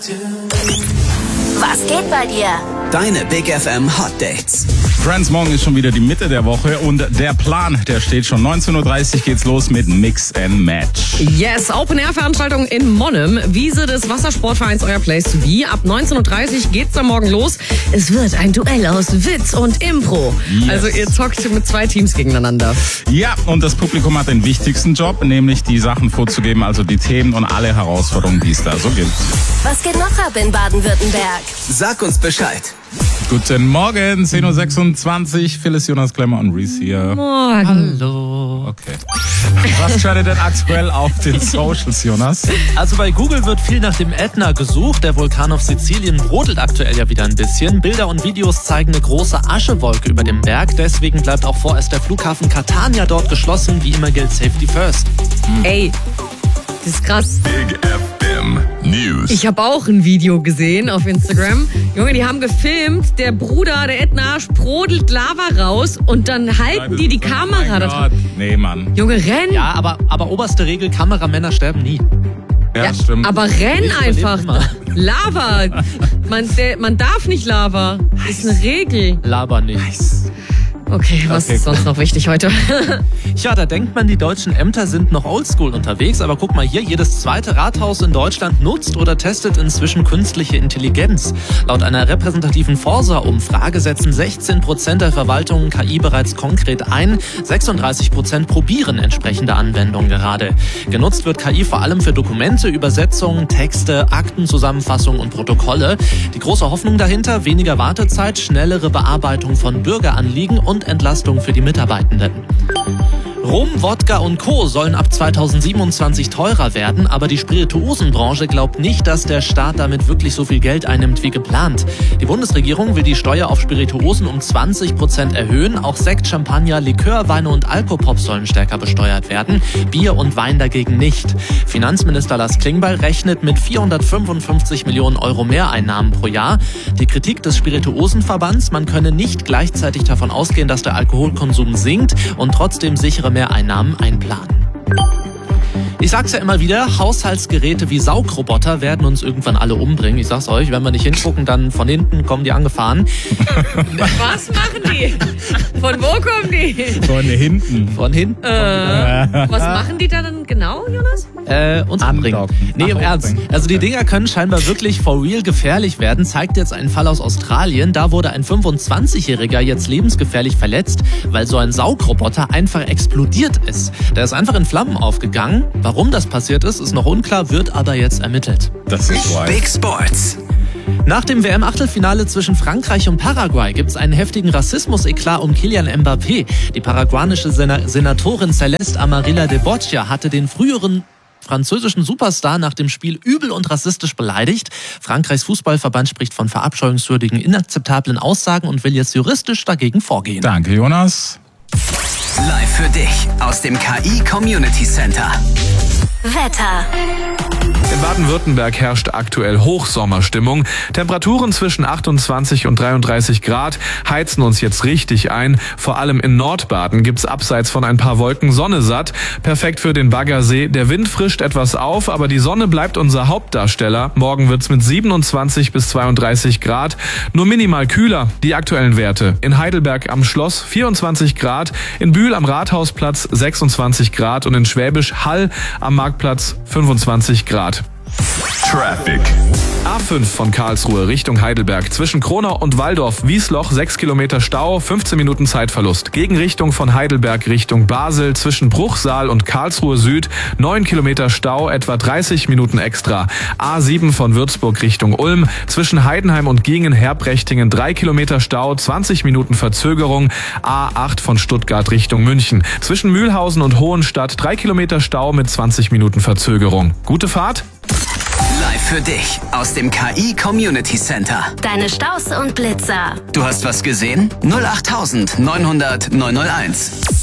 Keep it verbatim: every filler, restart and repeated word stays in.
Was geht bei dir? Deine Big F M Hot Dates. Friends, morgen ist schon wieder die Mitte der Woche und der Plan, der steht schon. neunzehn Uhr dreißig geht's los mit Mix and Match. Yes, Open-Air-Veranstaltung in Monnem. Wiese des Wassersportvereins Euer Place to Be. Ab neunzehn Uhr dreißig geht's dann morgen los. Es wird ein Duell aus Witz und Impro. Yes. Also ihr zockt mit zwei Teams gegeneinander. Ja, und das Publikum hat den wichtigsten Job, nämlich die Sachen vorzugeben, also die Themen und alle Herausforderungen, die es da so gibt. Was geht noch ab in Baden-Württemberg? Sag uns Bescheid. Guten Morgen, zehn Uhr sechsundzwanzig. Phyllis, Jonas, Klemmer und Reese hier. Morgen. Hallo. Okay. Was trendet denn aktuell auf den Socials, Jonas? Also bei Google wird viel nach dem Ätna gesucht. Der Vulkan auf Sizilien brodelt aktuell ja wieder ein bisschen. Bilder und Videos zeigen eine große Aschewolke über dem Berg. Deswegen bleibt auch vorerst der Flughafen Catania dort geschlossen. Wie immer gilt Safety First. Ey, das ist krass. Big F M News. Ich habe auch ein Video gesehen auf Instagram. Junge, die haben gefilmt, der Bruder, der Ätna, sprudelt Lava raus und dann halten die die Kamera da da drin. Nee, Mann. Junge, renn! Ja, aber, aber oberste Regel, Kameramänner sterben nie. Ja, Ja, stimmt. aber renn Ich einfach. überlebe Lava. Man, der, man darf nicht Lava. Ist eine Regel. Laber nicht. Okay, was Okay, ist sonst noch wichtig heute? Ja, da denkt man, die deutschen Ämter sind noch oldschool unterwegs, aber guck mal hier, jedes zweite Rathaus in Deutschland nutzt oder testet inzwischen künstliche Intelligenz. Laut einer repräsentativen Forsa-Umfrage setzen sechzehn Prozent der Verwaltungen K I bereits konkret ein, sechsunddreißig Prozent probieren entsprechende Anwendungen gerade. Genutzt wird K I vor allem für Dokumente, Übersetzungen, Texte, Aktenzusammenfassungen und Protokolle. Die große Hoffnung dahinter, weniger Wartezeit, schnellere Bearbeitung von Bürgeranliegen und Entlastung für die Mitarbeitenden. Rum, Wodka und Co. sollen ab zweitausendsiebenundzwanzig teurer werden, aber die Spirituosenbranche glaubt nicht, dass der Staat damit wirklich so viel Geld einnimmt wie geplant. Die Bundesregierung will die Steuer auf Spirituosen um zwanzig Prozent erhöhen. Auch Sekt, Champagner, Likör, Weine und Alkopop sollen stärker besteuert werden. Bier und Wein dagegen nicht. Finanzminister Lars Klingbeil rechnet mit vierhundertfünfundfünfzig Millionen Euro Mehreinnahmen pro Jahr. Die Kritik des Spirituosenverbands, man könne nicht gleichzeitig davon ausgehen, dass der Alkoholkonsum sinkt und trotzdem sichere Mehreinnahmen einplanen. Ich sag's ja immer wieder, Haushaltsgeräte wie Saugroboter werden uns irgendwann alle umbringen. Ich sag's euch, wenn wir nicht hingucken, dann von hinten kommen die angefahren. Was machen die? Von wo kommen die? Von hinten. Von hinten. Äh, was machen die da dann genau, Jonas? Äh, uns umbringen. Andocken. Nee, im Ach, Ernst. umbringen. Also die Dinger können scheinbar wirklich for real gefährlich werden, zeigt jetzt ein Fall aus Australien. Da wurde ein fünfundzwanzigjähriger jetzt lebensgefährlich verletzt, weil so ein Saugroboter einfach explodiert ist. Der ist einfach in Flammen aufgegangen. Warum das passiert ist, ist noch unklar, wird aber jetzt ermittelt. Das ist wild. Big Sports. Nach dem W M-Achtelfinale zwischen Frankreich und Paraguay gibt es einen heftigen Rassismus-Eklat um Kylian Mbappé. Die paraguanische Sena- Senatorin Celeste Amarilla de Boccia hatte den früheren französischen Superstar nach dem Spiel übel und rassistisch beleidigt. Frankreichs Fußballverband spricht von verabscheuungswürdigen, inakzeptablen Aussagen und will jetzt juristisch dagegen vorgehen. Danke, Jonas. Live für dich aus dem K I Community Center. Wetter. In Baden-Württemberg herrscht aktuell Hochsommerstimmung. Temperaturen zwischen achtundzwanzig und dreiunddreißig Grad heizen uns jetzt richtig ein. Vor allem in Nordbaden gibt's abseits von ein paar Wolken Sonne satt. Perfekt für den Baggersee. Der Wind frischt etwas auf, aber die Sonne bleibt unser Hauptdarsteller. Morgen wird's mit siebenundzwanzig bis zweiunddreißig Grad. Nur minimal kühler. Die aktuellen Werte. In Heidelberg am Schloss vierundzwanzig Grad, in Bühl am Rathausplatz sechsundzwanzig Grad und in Schwäbisch Hall am Marktplatz fünfundzwanzig Grad. Traffic. A fünf von Karlsruhe Richtung Heidelberg. Zwischen Kronau und Waldorf-Wiesloch sechs Kilometer Stau, fünfzehn Minuten Zeitverlust. Gegenrichtung von Heidelberg Richtung Basel zwischen Bruchsal und Karlsruhe Süd neun Kilometer Stau, etwa dreißig Minuten extra. A sieben von Würzburg Richtung Ulm. Zwischen Heidenheim und Gingen-Herbrechtingen drei Kilometer Stau, zwanzig Minuten Verzögerung. A acht von Stuttgart Richtung München. Zwischen Mühlhausen und Hohenstadt drei Kilometer Stau mit zwanzig Minuten Verzögerung. Gute Fahrt! Live für dich aus dem K I Community Center. Deine Staus und Blitzer. Du hast was gesehen? null acht neunhundert neunhunderteins.